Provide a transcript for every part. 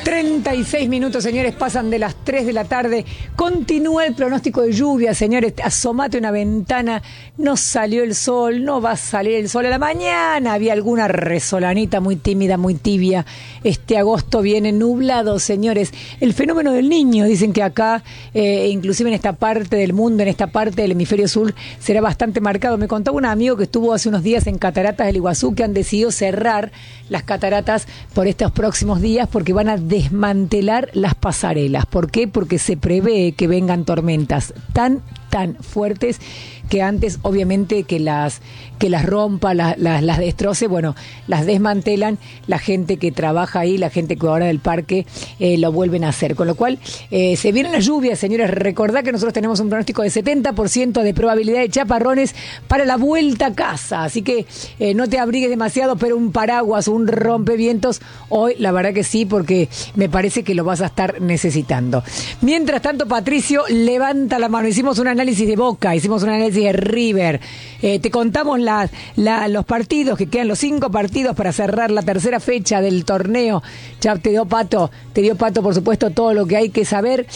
36 minutos, señores, pasan de las 3 de la tarde. Continúa el pronóstico de lluvia, señores. Asomate una ventana. No salió el sol, no va a salir el sol a la mañana. Había alguna resolanita muy tímida, muy tibia. Este agosto viene nublado, señores. El fenómeno del Niño, dicen que acá, inclusive en esta parte del mundo, en esta parte del hemisferio sur, será bastante marcado. Me contaba un amigo que estuvo hace unos días en Cataratas del Iguazú, que han decidido cerrar las cataratas por estos próximos días porque van a desmantelar las pasarelas. ¿Por qué? Porque se prevé que vengan tormentas tan fuertes que antes, obviamente, que las rompa, las destroce, bueno, las desmantelan. La gente que trabaja ahí, la gente que ahora del parque, lo vuelven a hacer. Con lo cual, se vienen las lluvias, señores. Recordad que nosotros tenemos un pronóstico de 70% de probabilidad de chaparrones para la vuelta a casa. Así que no te abrigues demasiado, pero un paraguas, un rompevientos, hoy la verdad que sí, porque me parece que lo vas a estar necesitando. Mientras tanto, Patricio, levanta la mano. Hicimos un análisis de Boca, hicimos un análisis de River, te contamos los partidos, que quedan los 5 partidos para cerrar la tercera fecha del torneo. Ya te dio Pato, por supuesto, todo lo que hay que saber,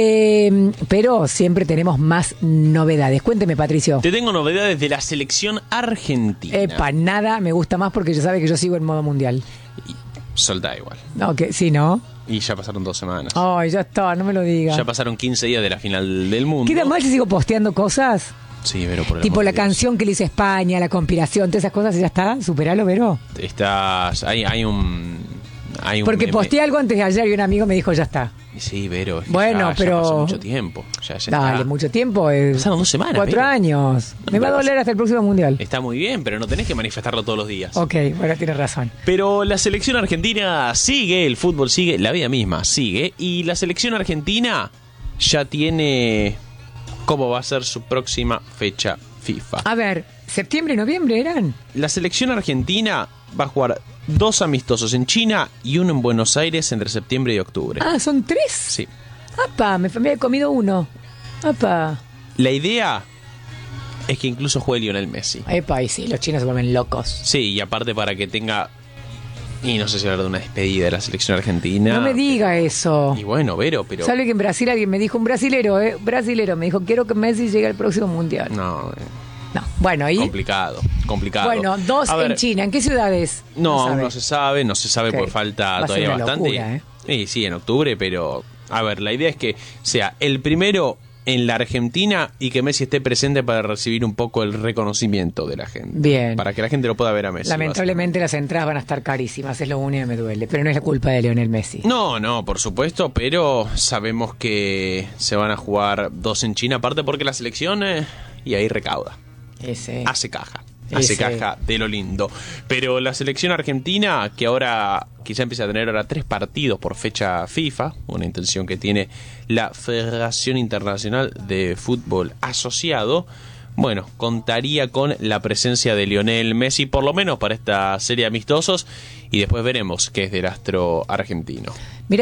pero siempre tenemos más novedades. Cuénteme, Patricio. Te tengo novedades de la selección argentina. Nada me gusta más porque ya sabe que yo sigo en modo mundial. Y soltá igual. No, que sí, ¿no? Y ya pasaron 2 semanas. Ay, ya está, no me lo digas. Ya pasaron 15 días de la final del mundo. ¿Queda mal si sigo posteando cosas? Sí, Vero, por el tipo amor la de Dios. Canción que le hizo España, la conspiración, todas esas cosas, ya está. Superalo, Vero. Hay un Porque meme. posteé algo antes de ayer y un amigo me dijo, ya está. Sí, Vero. Es que Bueno, pero... ya pasó mucho tiempo. Ya Dale, está. mucho tiempo. Pasaron 2 semanas. 4 Vero. años. Me va a doler hasta el próximo mundial. Está muy bien, pero no tenés que manifestarlo todos los días. Ok, bueno, tienes razón. Pero la selección argentina sigue, el fútbol sigue, la vida misma sigue. Y la selección argentina ya tiene cómo va a ser su próxima fecha FIFA. A ver, septiembre y noviembre eran. La selección argentina va a jugar 2 amistosos en China y 1 en Buenos Aires entre septiembre y octubre. Ah, ¿son 3? Sí. Apa, me había comido 1. Apa. La idea es que incluso juegue Lionel Messi. Epa, y sí, los chinos se vuelven locos. Sí, y aparte para que tenga... Y no sé si hablar de una despedida de la selección argentina. No me diga eso. Y bueno, Vero, pero... ¿Sabe que en Brasil alguien me dijo, un brasilero, me dijo, quiero que Messi llegue al próximo mundial? No, No, bueno, ¿y? complicado. Bueno, 2 A ver, en China. ¿En qué ciudades? No, aún sabe. no se sabe Ok. porque falta Va a ser todavía una bastante. locura, Sí, en octubre, pero... A ver, la idea es que sea el primero en la Argentina y que Messi esté presente para recibir un poco el reconocimiento de la gente. Bien. Para que la gente lo pueda ver a Messi. Lamentablemente las entradas van a estar carísimas, es lo único que me duele. Pero no es la culpa de Lionel Messi. No, por supuesto, pero sabemos que se van a jugar 2 en China, aparte porque la selección, y ahí recauda. Ese. Hace caja. Hace Ese. caja de lo lindo. Pero la selección argentina, que ahora quizá empieza a tener ahora 3 partidos por fecha FIFA, una intención que tiene la Federación Internacional de Fútbol Asociado, bueno, contaría con la presencia de Lionel Messi, por lo menos para esta serie de amistosos, y después veremos qué es del astro argentino.